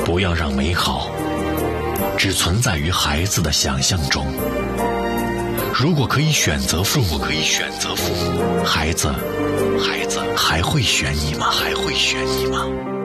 不要让美好只存在于孩子的想象中。如果可以选择父母，孩子还会选你吗？